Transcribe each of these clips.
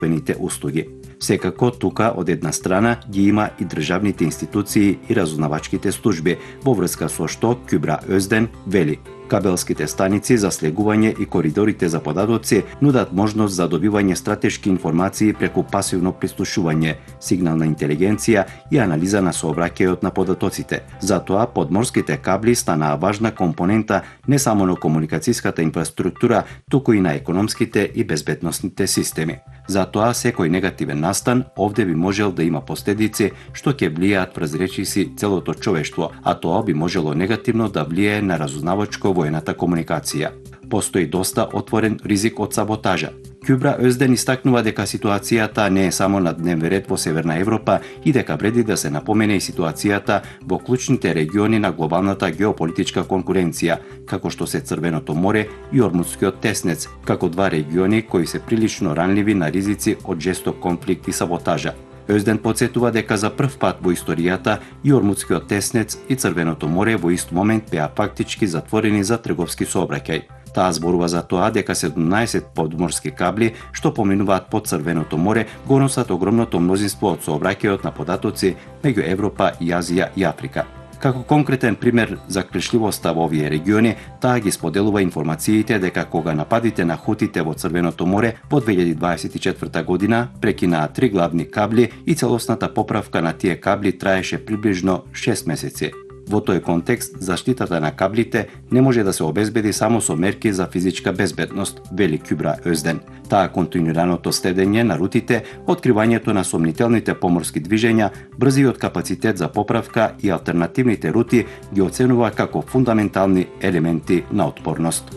соединените услуги. Секако тука од една страна ги има и државните институции и разузнавачките служби, во врска со што Кюбра Özdен вели: кабелските станици за слегување и коридорите за податоци нудат можност за добивање стратешки информации преку пасивно прислушување, сигнална интелигенција и анализа на сообраќајот на податоците. Затоа подморските кабли станаа важна компонента не само на комуникацијската инфраструктура, туку и на економските и безбедносните системи. Затоа секој негативен настан овде би можел да има последици што ќе влијаат врз речиси целото човештво, а тоа би можело негативно да влијае на разузнавачко-војната комуникација. Постои доста отворен ризик од саботажа. Кюбра Özdен истакнува дека ситуацијата не е само на дневен ред во Северна Европа и дека вреди да се напомене и ситуацијата во клучните региони на глобалната геополитичка конкуренција, како што се Црвеното море и Ормудскиот теснец, како два региони кои се прилично ранливи на ризици од жесток конфликт и саботажа. Özdен подсетува дека за прв пат во историјата и Ормудскиот теснец и Црвеното море во ист момент беа фактички затворени за трговски сообраќај. Таа зборува за тоа дека 17 подморски кабли што поминуваат под Црвеното море го носат огромното мнозинство од сообраќајот на податоци меѓу Европа и Азија и Африка. Како конкретен пример за кршливоста во овие региони, таа ги споделува информациите дека кога нападите на хутите во Црвеното море во 2024 година прекинаа 3 главни кабли и целосната поправка на тие кабли траеше приближно 6 месеци. Во тој контекст, заштитата на каблите не може да се обезбеди само со мерки за физичка безбедност, вели Кюбра Özdен. Таа континуираното следење на рутите, откривањето на сомнителните поморски движења, брзиот капацитет за поправка и алтернативните рути ги оценува како фундаментални елементи на отпорност.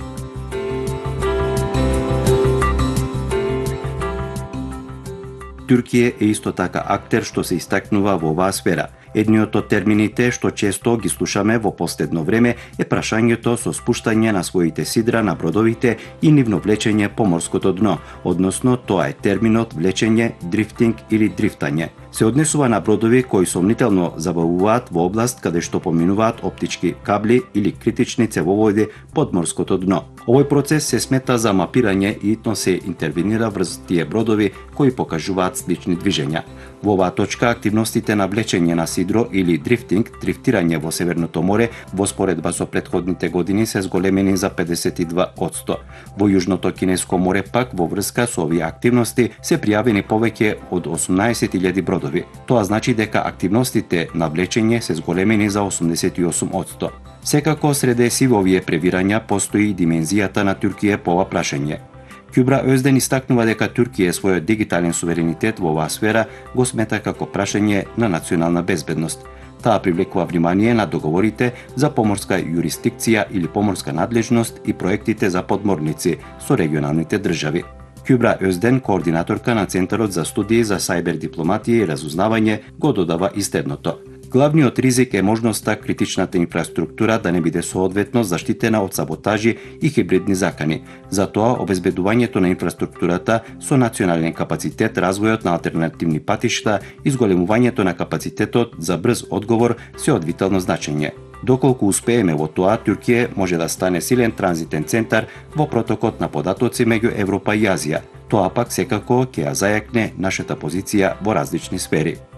Туркија е исто така актер што се истакнува во оваа сфера. Едниот од термините што често ги слушаме во последно време е прашањето со спуштање на своите сидра на бродовите и нивно влечење по морското дно, односно тоа е терминот влечење, дрифтинг или дрифтање. Се однесува на бродови кои сомнително забавуваат во област каде што поминуваат оптички кабли или критични цевоводи под морското дно. Овој процес се смета за мапирање и итно се интервенира врз тие бродови кои покажуваат слични движења. Во оваа точка активностите на влечење на сидро или дрифтинг, дрифтирање во Северното море, во споредба со претходните години се зголемени за 52%. Во Јужното Кинеско море пак во врска со овие активности се пријавени повеќе од 18.000 бродови. Тоа значи дека активностите на влечење се зголемени за 88%. Секако среде сивовие превирања постои и димензијата на Туркија по ова прашање. Кюбра Özdен истакнува дека Туркија својот дигитален суверенитет во оваа сфера го смета како прашање на национална безбедност. Таа привлекува внимание на договорите за поморска јурисдикција или поморска надлежност и проектите за подморници со регионалните држави. Кюбра Özdен, координаторка на Центарот за студии за сајбер дипломатија и разузнавање, го додава и следното. Главниот ризик е можноста критичната инфраструктура да не биде соодветно заштитена од саботажи и хибридни закани. Затоа, обезбедувањето на инфраструктурата со национален капацитет, развојот на алтернативни патишта и зголемувањето на капацитетот за брз одговор се од витално значење. Доколку успееме во тоа, Туркија може да стане силен транзитен центар во протокот на податоци меѓу Европа и Азија. Тоа пак секако ќе ја зајакне нашата позиција во различни сфери.